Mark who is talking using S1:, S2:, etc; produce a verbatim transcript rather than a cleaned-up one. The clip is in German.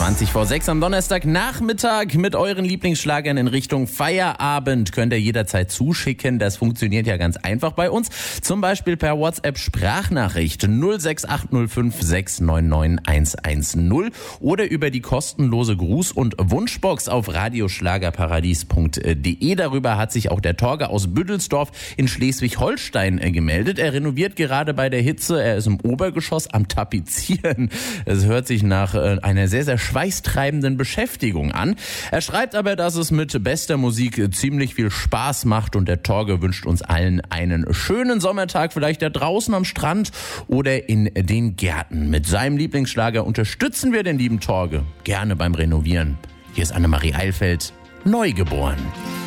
S1: zwanzig vor sechs am Donnerstagnachmittag mit euren Lieblingsschlagern in Richtung Feierabend. Könnt ihr jederzeit zuschicken. Das funktioniert ja ganz einfach bei uns. Zum Beispiel per WhatsApp-Sprachnachricht null sechs acht null fünf sechs neun neun eins eins null oder über die kostenlose Gruß- und Wunschbox auf radioschlagerparadies punkt de. Darüber hat sich auch der Torge aus Büdelsdorf in Schleswig-Holstein gemeldet. Er renoviert gerade bei der Hitze. Er ist im Obergeschoss am Tapezieren. Es hört sich nach einer sehr, sehr schweißtreibenden Beschäftigung an. Er schreibt aber, dass es mit bester Musik ziemlich viel Spaß macht und der Torge wünscht uns allen einen schönen Sommertag, vielleicht da draußen am Strand oder in den Gärten. Mit seinem Lieblingsschlager unterstützen wir den lieben Torge gerne beim Renovieren. Hier ist Annemarie Eilfeld, Neugeboren.